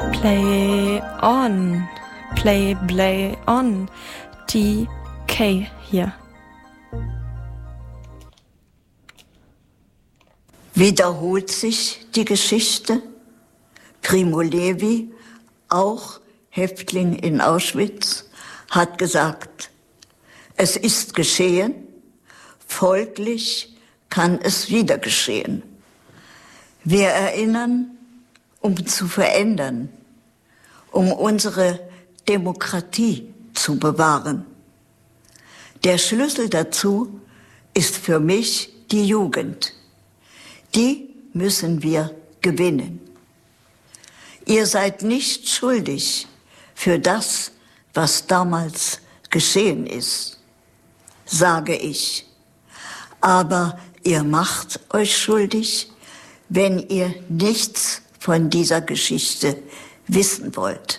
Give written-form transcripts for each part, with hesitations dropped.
Play on, play on, DK hier. Wiederholt sich die Geschichte? Primo Levi, auch Häftling in Auschwitz, hat gesagt, es ist geschehen, folglich kann es wieder geschehen. Wir erinnern, um zu verändern, um unsere Demokratie zu bewahren. Der Schlüssel dazu ist für mich die Jugend. Die müssen wir gewinnen. Ihr seid nicht schuldig für das, was damals geschehen ist, sage ich. Aber ihr macht euch schuldig, wenn ihr nichts von dieser Geschichte wissen wollt.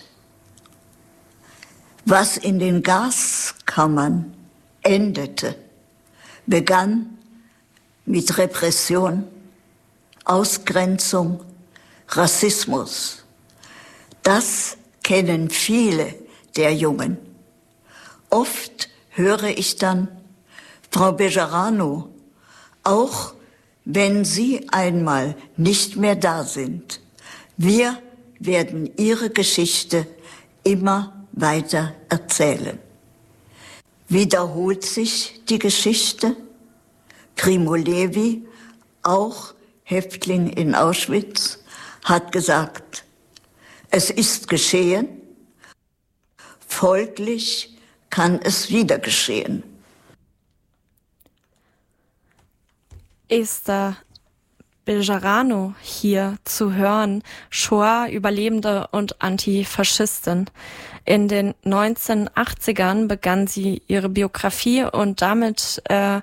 Was in den Gaskammern endete, begann mit Repression, Ausgrenzung, Rassismus. Das kennen viele der Jungen. Oft höre ich dann, Frau Bejarano, auch wenn Sie einmal nicht mehr da sind, wir werden Ihre Geschichte immer weiter erzählen. Wiederholt sich die Geschichte? Primo Levi, auch Häftling in Auschwitz, hat gesagt, es ist geschehen, folglich kann es wieder geschehen. Esther Bejarano hier zu hören, Shoah-Überlebende und Antifaschistin. In den 1980ern begann sie ihre Biografie und damit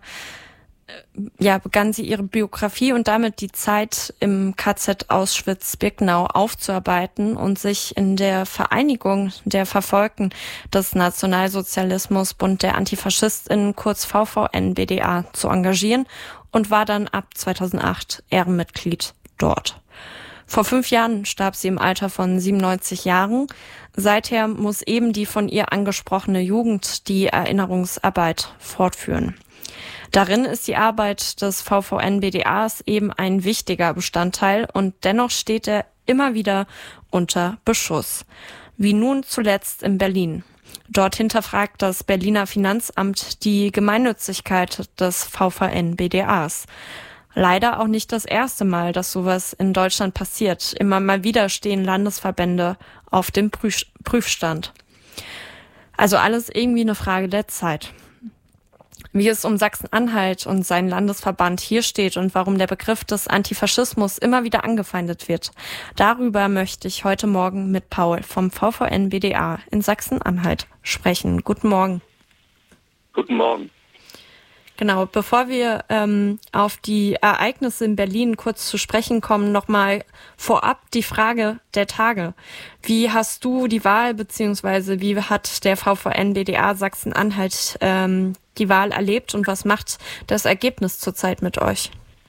die Zeit im KZ Auschwitz-Birkenau aufzuarbeiten und sich in der Vereinigung der Verfolgten des Nationalsozialismus Bund der AntifaschistInnen, kurz VVN-BdA, zu engagieren und war dann ab 2008 Ehrenmitglied dort. Vor 5 Jahren starb sie im Alter von 97 Jahren. Seither muss eben die von ihr angesprochene Jugend die Erinnerungsarbeit fortführen. Darin ist die Arbeit des VVN-BdAs eben ein wichtiger Bestandteil und dennoch steht er immer wieder unter Beschuss. Wie nun zuletzt in Berlin. Dort hinterfragt das Berliner Finanzamt die Gemeinnützigkeit des VVN-BdAs. Leider auch nicht das erste Mal, dass sowas in Deutschland passiert. Immer mal wieder stehen Landesverbände auf dem Prüfstand. Also alles irgendwie eine Frage der Zeit. Wie es um Sachsen-Anhalt und seinen Landesverband hier steht und warum der Begriff des Antifaschismus immer wieder angefeindet wird, darüber möchte ich heute Morgen mit Paul vom VVN-BdA in Sachsen-Anhalt sprechen. Guten Morgen. Guten Morgen. Genau, bevor wir auf die Ereignisse in Berlin kurz zu sprechen kommen, nochmal vorab die Frage der Tage. Wie hast du die Wahl beziehungsweise wie hat der VVN-BdA Sachsen-Anhalt die Wahl erlebt und was macht das Ergebnis zurzeit mit euch?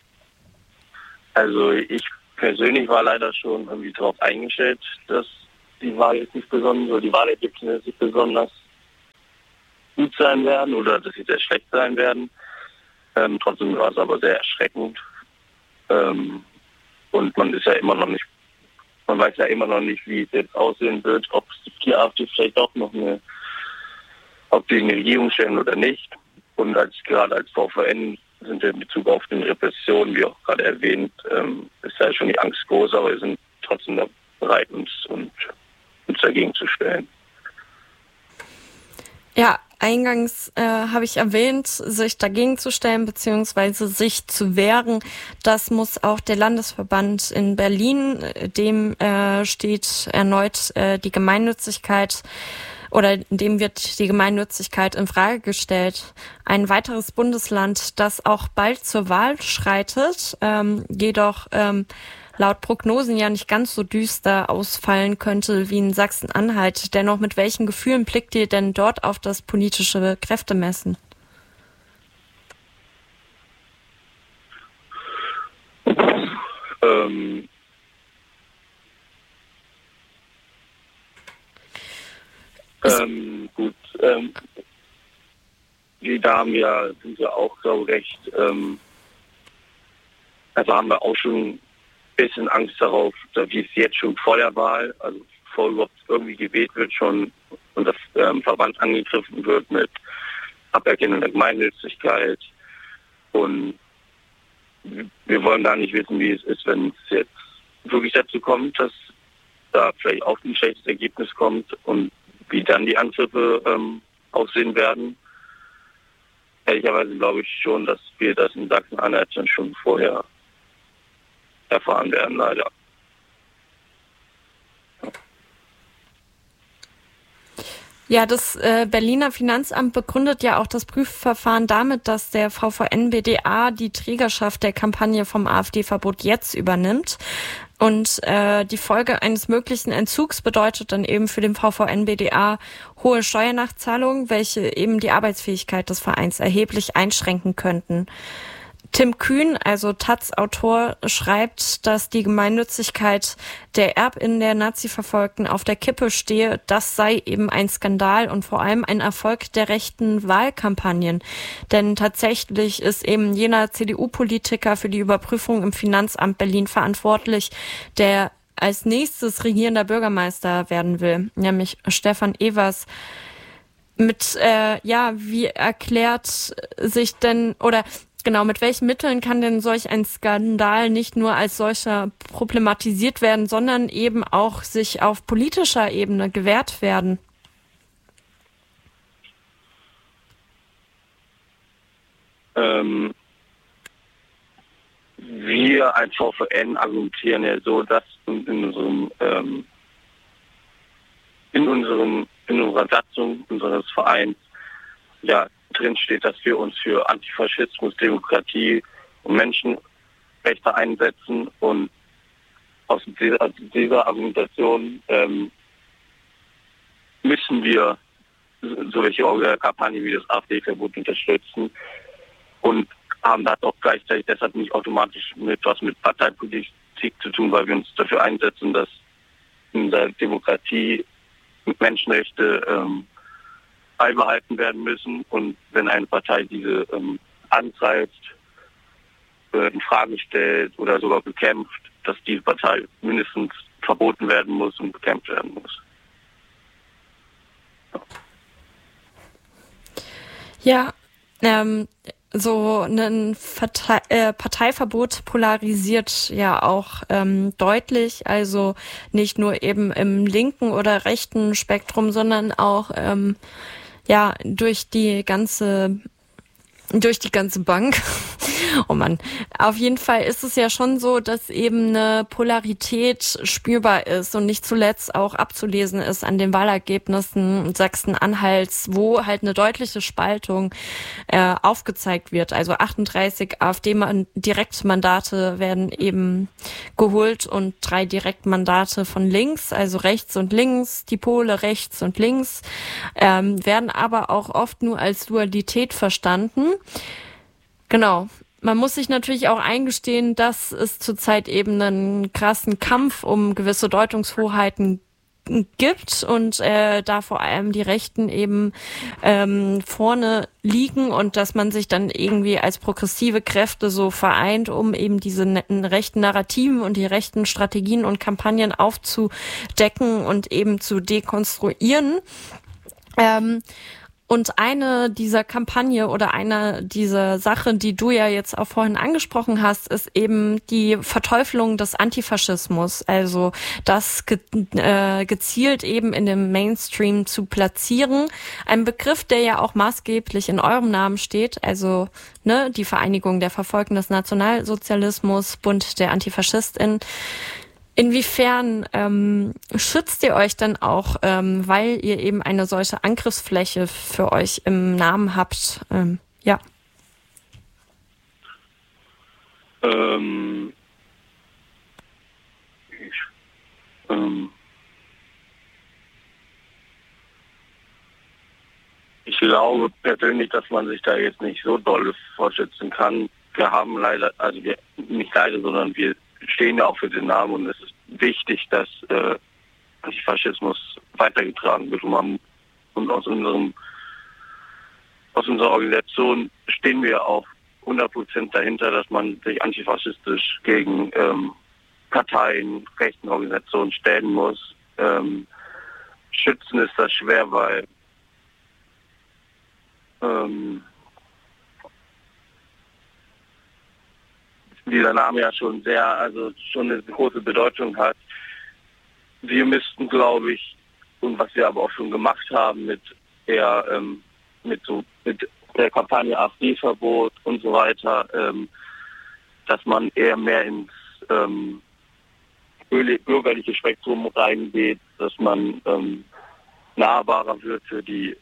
Also ich persönlich war leider schon irgendwie darauf eingestellt, dass die Wahl jetzt nicht besonders, die Wahlergebnisse nicht besonders gut sein werden oder dass sie sehr schlecht sein werden. Trotzdem war es aber sehr erschreckend. Und man weiß ja immer noch nicht, wie es jetzt aussehen wird, ob die AfD vielleicht auch noch ob die eine Regierung stellen oder nicht. Und gerade als VVN sind wir in Bezug auf den Repressionen, wie auch gerade erwähnt, ist ja schon die Angst groß, aber wir sind trotzdem bereit, uns dagegen zu stellen. Ja, eingangs habe ich erwähnt, sich dagegen zu stellen bzw. sich zu wehren. Das muss auch der Landesverband in Berlin, dem steht erneut die Gemeinnützigkeit oder dem wird die Gemeinnützigkeit in Frage gestellt. Ein weiteres Bundesland, das auch bald zur Wahl schreitet, jedoch laut Prognosen ja nicht ganz so düster ausfallen könnte wie in Sachsen-Anhalt. Dennoch, mit welchen Gefühlen blickt ihr denn dort auf das politische Kräftemessen? Gut, die Damen sind ja auch so recht, also haben wir auch schon ein bisschen Angst darauf, wie es jetzt schon vor der Wahl, also bevor überhaupt irgendwie gewählt wird, schon und das Verband angegriffen wird mit Aberkennung der Gemeinnützigkeit. Und wir wollen gar nicht wissen, wie es ist, wenn es jetzt wirklich dazu kommt, dass da vielleicht auch ein schlechtes Ergebnis kommt und wie dann die Angriffe aussehen werden. Ehrlicherweise glaube ich schon, dass wir das in Sachsen-Anhalt schon vorher erfahren werden, leider. Ja, das Berliner Finanzamt begründet ja auch das Prüfverfahren damit, dass der VVN-BDA die Trägerschaft der Kampagne vom AfD-Verbot jetzt übernimmt. Und die Folge eines möglichen Entzugs bedeutet dann eben für den VVN-BDA hohe Steuernachzahlungen, welche eben die Arbeitsfähigkeit des Vereins erheblich einschränken könnten. Tim Kühn, also Taz-Autor, schreibt, dass die Gemeinnützigkeit der ErbInnen der Nazi-Verfolgten auf der Kippe stehe. Das sei eben ein Skandal und vor allem ein Erfolg der rechten Wahlkampagnen. Denn tatsächlich ist eben jener CDU-Politiker für die Überprüfung im Finanzamt Berlin verantwortlich, der als nächstes regierender Bürgermeister werden will, nämlich Stefan Evers. Wie erklärt sich denn, oder genau, mit welchen Mitteln kann denn solch ein Skandal nicht nur als solcher problematisiert werden, sondern eben auch sich auf politischer Ebene gewährt werden? Wir als VVN argumentieren ja so, dass in unserer Satzung unseres Vereins ja drin steht, dass wir uns für Antifaschismus, Demokratie und Menschenrechte einsetzen, und aus dieser Argumentation müssen wir solche Kampagnen wie das AfD-Verbot unterstützen und haben das auch gleichzeitig deshalb nicht automatisch mit Parteipolitik zu tun, weil wir uns dafür einsetzen, dass in der Demokratie Menschenrechte beibehalten werden müssen, und wenn eine Partei diese angreift, in Frage stellt oder sogar bekämpft, dass diese Partei mindestens verboten werden muss und bekämpft werden muss. Ja, so ein Parteiverbot polarisiert ja auch deutlich, also nicht nur eben im linken oder rechten Spektrum, sondern auch durch die ganze Bank. Oh Mann. Auf jeden Fall ist es ja schon so, dass eben eine Polarität spürbar ist und nicht zuletzt auch abzulesen ist an den Wahlergebnissen Sachsen-Anhalts, wo halt eine deutliche Spaltung aufgezeigt wird. Also 38 AfD-Direktmandate werden eben geholt und 3 Direktmandate von links, also rechts und links, die Pole rechts und links, werden aber auch oft nur als Dualität verstanden. Genau. Man muss sich natürlich auch eingestehen, dass es zurzeit eben einen krassen Kampf um gewisse Deutungshoheiten gibt und da vor allem die Rechten eben vorne liegen und dass man sich dann irgendwie als progressive Kräfte so vereint, um eben diese rechten Narrativen und die rechten Strategien und Kampagnen aufzudecken und eben zu dekonstruieren. Und eine dieser Kampagne oder eine dieser Sachen, die du ja jetzt auch vorhin angesprochen hast, ist eben die Verteufelung des Antifaschismus. Also das gezielt eben in dem Mainstream zu platzieren. Ein Begriff, der ja auch maßgeblich in eurem Namen steht. Also die Vereinigung der Verfolgten des Nationalsozialismus, Bund der AntifaschistInnen. Inwiefern schützt ihr euch dann auch, weil ihr eben eine solche Angriffsfläche für euch im Namen habt? Ich glaube persönlich, dass man sich da jetzt nicht so doll vorschützen kann. Wir haben leider, sondern wir stehen ja auch für den Namen, und es ist wichtig, dass Antifaschismus weitergetragen wird. Und man und aus unserer Organisation stehen wir auch 100% dahinter, dass man sich antifaschistisch gegen Parteien, rechten Organisationen stellen muss. Schützen ist das schwer, weil dieser Name ja schon eine große Bedeutung hat. Wir müssten, glaube ich, und was wir aber auch schon gemacht haben mit der Kampagne AfD-Verbot und so weiter, dass man eher mehr ins bürgerliche Spektrum reingeht, dass man nahbarer wird für die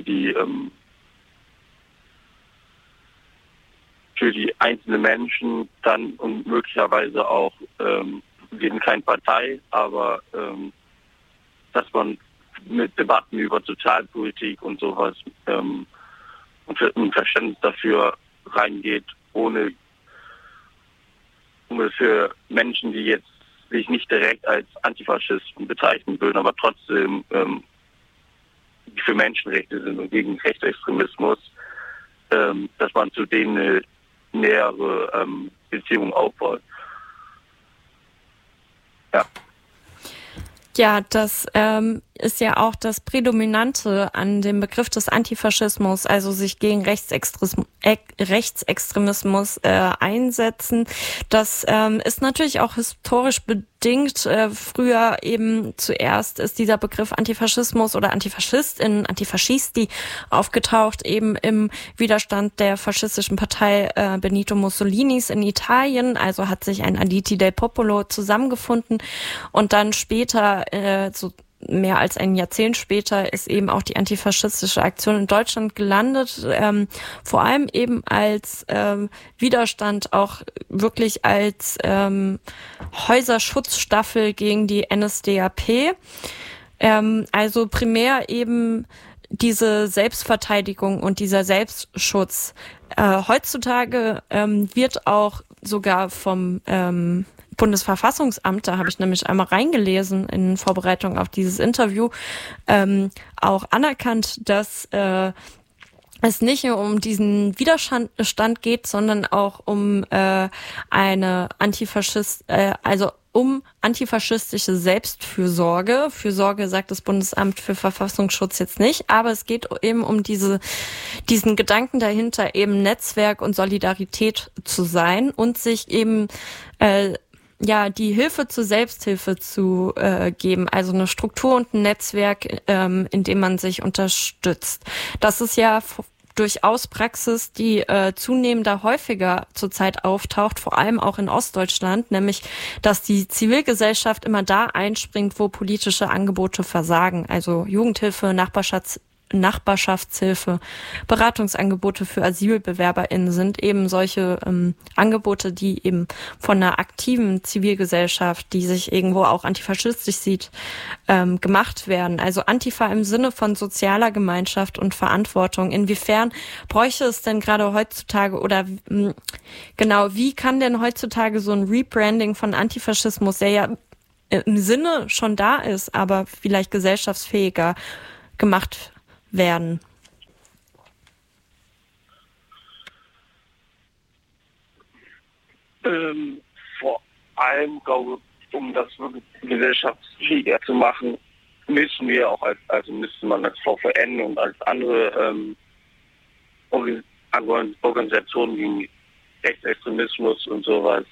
einzelnen Menschen dann und möglicherweise auch, wir sind keine Partei, aber dass man mit Debatten über Sozialpolitik und sowas und ein Verständnis dafür reingeht, ohne für Menschen, die jetzt sich nicht direkt als Antifaschisten bezeichnen würden, aber trotzdem für Menschenrechte sind und gegen Rechtsextremismus, dass man zu denen eine nähere Beziehung aufbaut. Ja. Ja, das ist ja auch das Prädominante an dem Begriff des Antifaschismus, also sich gegen Rechtsextremismus einsetzen. Das ist natürlich auch historisch bedingt. Früher eben zuerst ist dieser Begriff Antifaschismus oder Antifaschistin, Antifascisti aufgetaucht, eben im Widerstand der faschistischen Partei Benito Mussolinis in Italien. Also hat sich ein Aditi del Popolo zusammengefunden und dann später, so mehr als ein Jahrzehnt später, ist eben auch die antifaschistische Aktion in Deutschland gelandet, vor allem eben als Widerstand, auch wirklich als Häuserschutzstaffel gegen die NSDAP. Also primär eben diese Selbstverteidigung und dieser Selbstschutz. Heutzutage wird auch sogar vom Bundesverfassungsamt, da habe ich nämlich einmal reingelesen in Vorbereitung auf dieses Interview, auch anerkannt, dass es nicht nur um diesen Widerstand geht, sondern auch um um antifaschistische Selbstfürsorge. Fürsorge sagt das Bundesamt für Verfassungsschutz jetzt nicht, aber es geht eben um diesen Gedanken dahinter, eben Netzwerk und Solidarität zu sein und sich eben die Hilfe zur Selbsthilfe zu geben, also eine Struktur und ein Netzwerk, in dem man sich unterstützt. Das ist ja durchaus Praxis, die zunehmender häufiger zurzeit auftaucht, vor allem auch in Ostdeutschland, nämlich, dass die Zivilgesellschaft immer da einspringt, wo politische Angebote versagen, also Jugendhilfe, Nachbarschaftshilfe, Beratungsangebote für AsylbewerberInnen sind eben solche Angebote, die eben von einer aktiven Zivilgesellschaft, die sich irgendwo auch antifaschistisch sieht, gemacht werden. Also Antifa im Sinne von sozialer Gemeinschaft und Verantwortung. Inwiefern bräuchte es denn gerade heutzutage oder genau, wie kann denn heutzutage so ein Rebranding von Antifaschismus, der ja im Sinne schon da ist, aber vielleicht gesellschaftsfähiger gemacht werden? Vor allem, glaube ich, um das wirklich gesellschaftsfähiger zu machen, müsste man als VVN und als andere Organisationen gegen Rechtsextremismus und sowas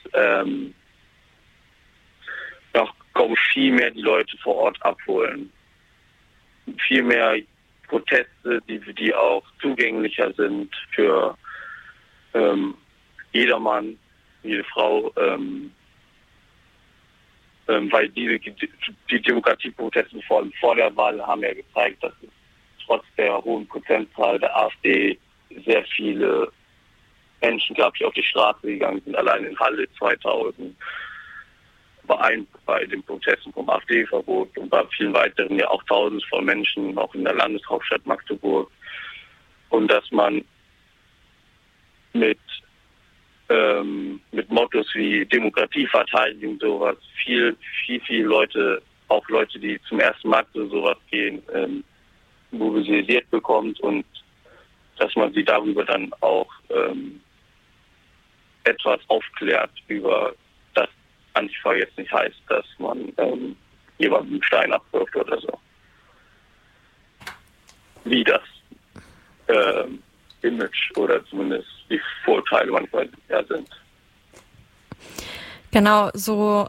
noch, glaube ich, viel mehr die Leute vor Ort abholen. Viel mehr Proteste, die auch zugänglicher sind für jedermann, jede Frau, weil die Demokratieproteste vor der Wahl haben ja gezeigt, dass trotz der hohen Prozentzahl der AfD sehr viele Menschen gab, die auf die Straße gegangen sind, allein in Halle 2000. Bei den Protesten vom AfD-Verbot und bei vielen weiteren ja auch Tausende von Menschen, auch in der Landeshauptstadt Magdeburg. Und dass man mit Mottos wie Demokratieverteidigung sowas viel Leute, auch Leute, die zum ersten Mal zu sowas gehen, mobilisiert bekommt und dass man sie darüber dann auch etwas aufklärt über, dass Antifa jetzt nicht heißt, dass man jemandem einen Stein abwirft oder so. Wie das Image oder zumindest die Vorurteile manchmal sind. Genau, so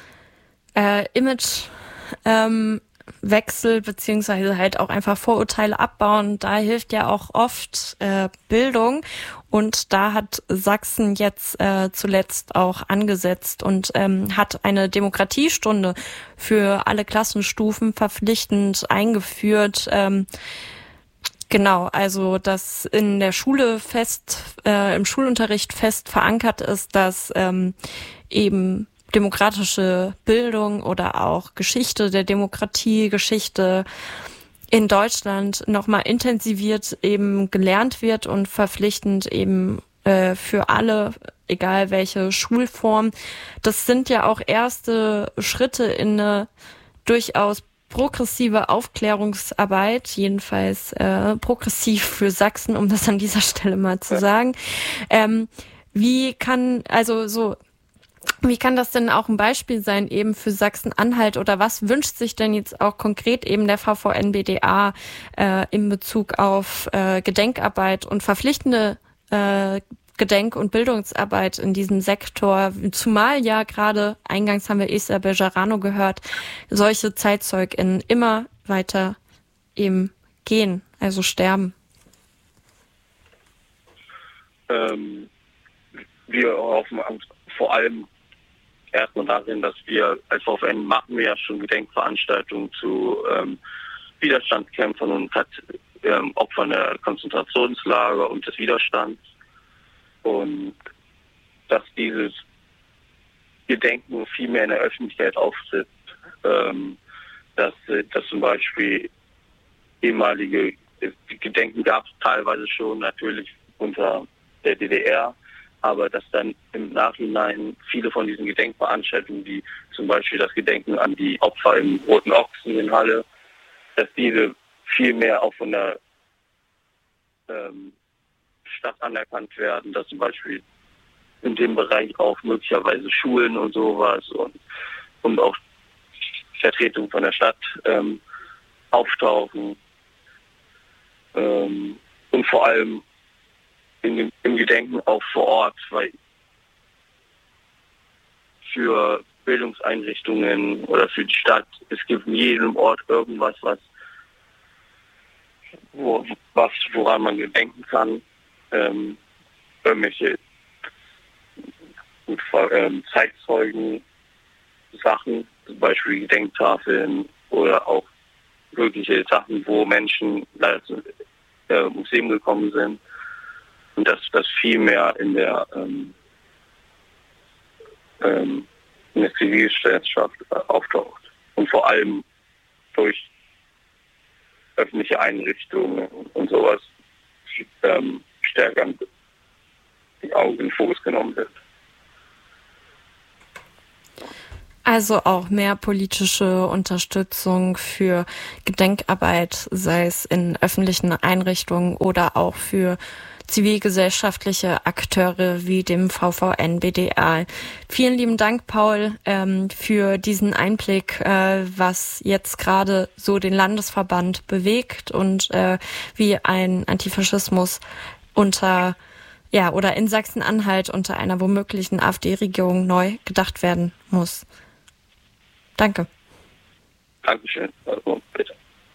Imagewechsel beziehungsweise halt auch einfach Vorurteile abbauen. Da hilft ja auch oft Bildung und da hat Sachsen jetzt zuletzt auch angesetzt und hat eine Demokratiestunde für alle Klassenstufen verpflichtend eingeführt. Genau, also dass in der Schule im Schulunterricht fest verankert ist, dass eben demokratische Bildung oder auch Geschichte der Demokratie, Geschichte in Deutschland nochmal intensiviert eben gelernt wird und verpflichtend eben für alle, egal welche Schulform. Das sind ja auch erste Schritte in eine durchaus progressive Aufklärungsarbeit, jedenfalls progressiv für Sachsen, um das an dieser Stelle mal zu sagen. Wie kann das denn auch ein Beispiel sein eben für Sachsen-Anhalt oder was wünscht sich denn jetzt auch konkret eben der VVN-BDA in Bezug auf Gedenkarbeit und verpflichtende Gedenk- und Bildungsarbeit in diesem Sektor, zumal ja gerade, eingangs haben wir Esther Bejarano gehört, solche ZeitzeugInnen immer weiter eben gehen, also sterben? Wir hoffen vor allem erstmal darin, dass wir als VVN machen wir ja schon Gedenkveranstaltungen zu Widerstandskämpfern und Opfern der Konzentrationslager und des Widerstands. Und dass dieses Gedenken viel mehr in der Öffentlichkeit auftritt, dass zum Beispiel ehemalige Gedenken gab es teilweise schon, natürlich unter der DDR, aber dass dann im Nachhinein viele von diesen Gedenkveranstaltungen, wie zum Beispiel das Gedenken an die Opfer im Roten Ochsen in Halle, dass diese viel mehr auch von der Stadt anerkannt werden, dass zum Beispiel in dem Bereich auch möglicherweise Schulen und sowas und auch Vertretungen von der Stadt auftauchen und vor allem im Gedenken auch vor Ort, weil für Bildungseinrichtungen oder für die Stadt, es gibt in jedem Ort irgendwas, woran man gedenken kann. Irgendwelche Zeitzeugen, Sachen, zum Beispiel Gedenktafeln oder auch wirkliche Sachen, wo Menschen leider zum Museum gekommen sind. Und dass das viel mehr in der Zivilgesellschaft auftaucht. Und vor allem durch öffentliche Einrichtungen und sowas stärker die Augen in den Fokus genommen wird. Also auch mehr politische Unterstützung für Gedenkarbeit, sei es in öffentlichen Einrichtungen oder auch für zivilgesellschaftliche Akteure wie dem VVN-BDA. Vielen lieben Dank, Paul, für diesen Einblick, was jetzt gerade so den Landesverband bewegt und wie ein Antifaschismus oder in Sachsen-Anhalt unter einer womöglichen AfD-Regierung neu gedacht werden muss. Danke. Dankeschön. Also, bitte.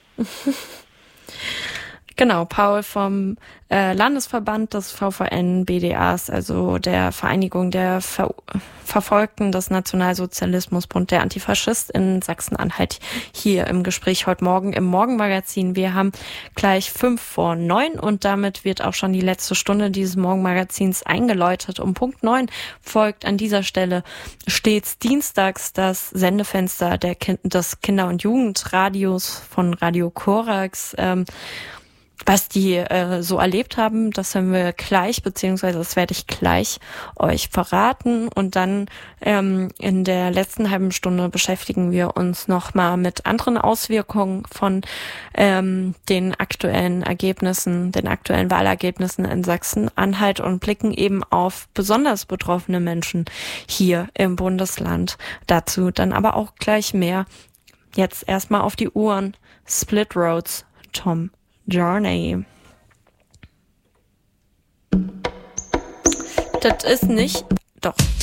Genau, Paul vom Landesverband des VVN-BDAs, also der Vereinigung der Verfolgten des Nationalsozialismusbund, der Antifaschist in Sachsen-Anhalt, hier im Gespräch heute Morgen im Morgenmagazin. Wir haben gleich 8:55 und damit wird auch schon die letzte Stunde dieses Morgenmagazins eingeläutet. Um Punkt 9 folgt an dieser Stelle stets dienstags das Sendefenster des Kinder- und Jugendradios von Radio Korax. Was die so erlebt haben, das hören wir gleich, beziehungsweise das werde ich gleich euch verraten. Und dann in der letzten halben Stunde beschäftigen wir uns nochmal mit anderen Auswirkungen von den aktuellen Wahlergebnissen in Sachsen-Anhalt und blicken eben auf besonders betroffene Menschen hier im Bundesland. Dazu dann aber auch gleich mehr. Jetzt erstmal auf die Uhren. Split Roads, Tom Journey. Das ist nicht, doch.